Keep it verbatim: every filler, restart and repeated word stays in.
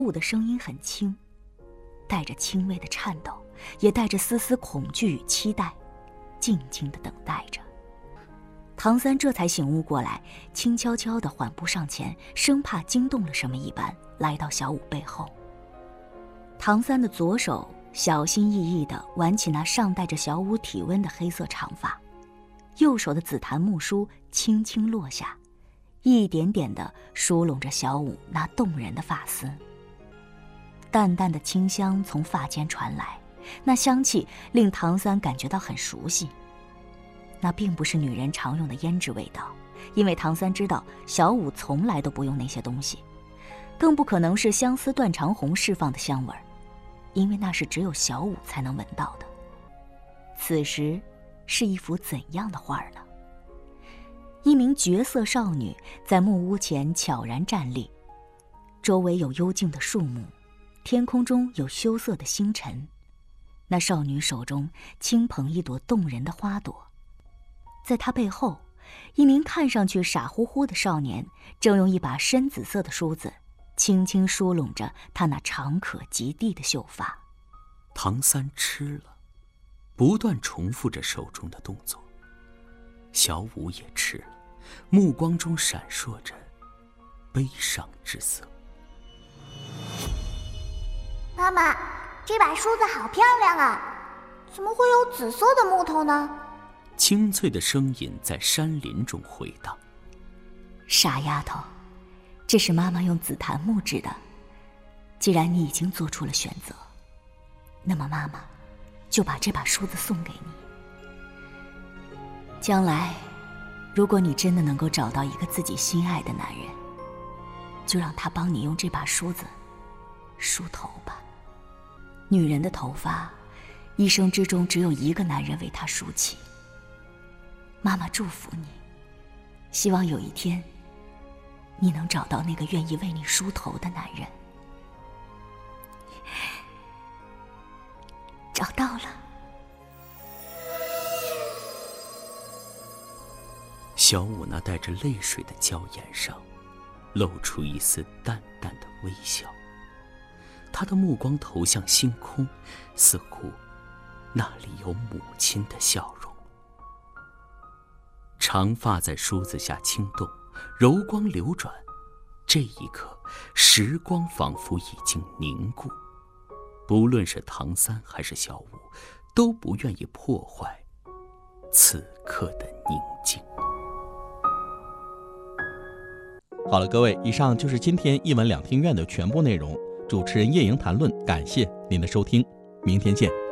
舞的声音很轻，带着轻微的颤抖，也带着丝丝恐惧与期待，静静地等待着。唐三这才醒悟过来，轻悄悄地缓步上前，生怕惊动了什么一般，来到小舞背后。唐三的左手小心翼翼地挽起那上带着小舞体温的黑色长发，右手的紫檀木梳轻轻落下，一点点地梳拢着小舞那动人的发丝。淡淡的清香从发间传来，那香气令唐三感觉到很熟悉。那并不是女人常用的胭脂味道，因为唐三知道小舞从来都不用那些东西，更不可能是相思断肠红释放的香味儿，因为那是只有小舞才能闻到的。此时是一幅怎样的画呢？一名绝色少女在木屋前悄然站立，周围有幽静的树木，天空中有羞涩的星辰。那少女手中轻捧一朵动人的花朵，在她背后，一名看上去傻乎乎的少年正用一把深紫色的梳子轻轻梳拢着她那长可及地的秀发。 唐三吃了，不断重复着手中的动作。小舞也吃了，目光中闪烁着悲伤之色。 妈妈，这把梳子好漂亮啊，怎么会有紫色的木头呢？ 清脆的声音在山林中回荡。 傻丫头，这是妈妈用紫檀木制的。既然你已经做出了选择，那么妈妈就把这把梳子送给你。将来如果你真的能够找到一个自己心爱的男人，就让他帮你用这把梳子梳头吧。女人的头发一生之中只有一个男人为她梳起。妈妈祝福你，希望有一天你能找到那个愿意为你梳头的男人。找到了。 小舞那带着泪水的娇颜上露出一丝淡淡的微笑，她的目光投向星空，似乎那里有母亲的笑容。长发在梳子下轻动，柔光流转，这一刻时光仿佛已经凝固。不论是唐三还是小舞，都不愿意破坏此刻的宁静。 好了，各位，以上就是今天一文两厅院的全部内容。主持人叶莹谈论，感谢您的收听，明天见。